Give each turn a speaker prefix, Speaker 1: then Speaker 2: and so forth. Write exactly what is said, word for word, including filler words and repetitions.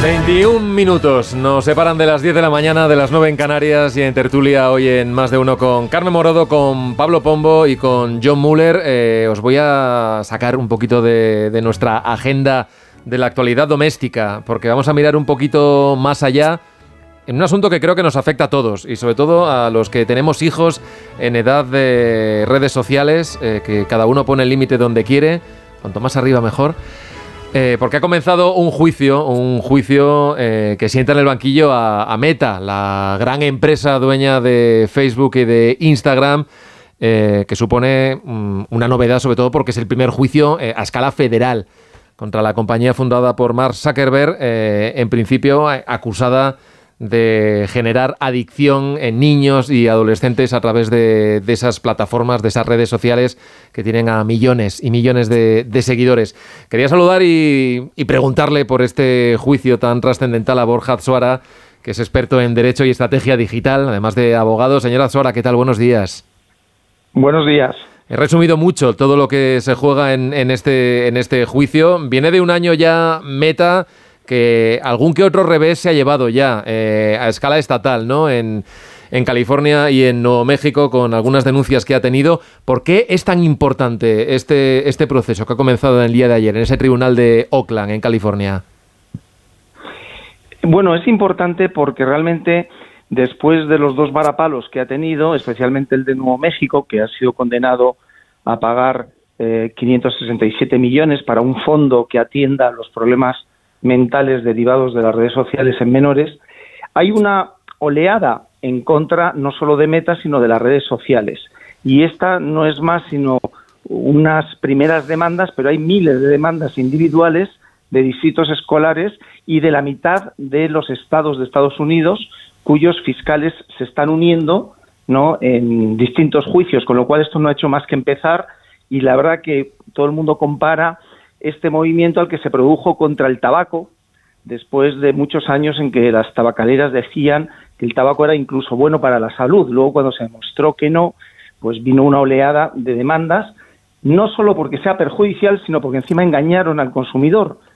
Speaker 1: veintiún minutos nos separan de las diez de la mañana, de las nueve en Canarias, y en tertulia hoy en Más de Uno con Carmen Morodo, con Pablo Pombo y con John Muller. Eh, os voy a sacar un poquito de, de nuestra agenda de la actualidad doméstica, porque vamos a mirar un poquito más allá en un asunto que creo que nos afecta a todos, y sobre todo a los que tenemos hijos en edad de redes sociales, eh, que cada uno pone el límite donde quiere, cuanto más arriba mejor. Eh, porque ha comenzado un juicio, un juicio eh, que sienta en el banquillo a, a Meta, la gran empresa dueña de Facebook y de Instagram, eh, que supone um, una novedad, sobre todo porque es el primer juicio eh, a escala federal contra la compañía fundada por Mark Zuckerberg, eh, en principio acusada de generar adicción en niños y adolescentes a través de, de esas plataformas, de esas redes sociales que tienen a millones y millones de, de seguidores. Quería saludar y, y preguntarle por este juicio tan trascendental a Borja Atxoara, que es experto en Derecho y Estrategia Digital, además de abogado. Señora Atxoara, ¿qué tal? Buenos días.
Speaker 2: Buenos días.
Speaker 1: He resumido mucho todo lo que se juega en, en, este, en este juicio. Viene de un año ya Meta, que algún que otro revés se ha llevado ya eh, a escala estatal, ¿no? En, en California y en Nuevo México, con algunas denuncias que ha tenido. ¿Por qué es tan importante este, este proceso que ha comenzado en el día de ayer en ese tribunal de Oakland, en California?
Speaker 2: Bueno, es importante porque realmente después de los dos varapalos que ha tenido, especialmente el de Nuevo México, que ha sido condenado a pagar eh, quinientos sesenta y siete millones para un fondo que atienda los problemas mentales derivados de las redes sociales en menores, hay una oleada en contra no solo de Meta, sino de las redes sociales. Y esta no es más sino unas primeras demandas, pero hay miles de demandas individuales de distritos escolares y de la mitad de los estados de Estados Unidos, cuyos fiscales se están uniendo, ¿no?, en distintos juicios, con lo cual esto no ha hecho más que empezar, y la verdad que todo el mundo compara este movimiento al que se produjo contra el tabaco, después de muchos años en que las tabacaleras decían que el tabaco era incluso bueno para la salud. Luego, cuando se demostró que no, pues vino una oleada de demandas, no solo porque sea perjudicial, sino porque encima engañaron al consumidor.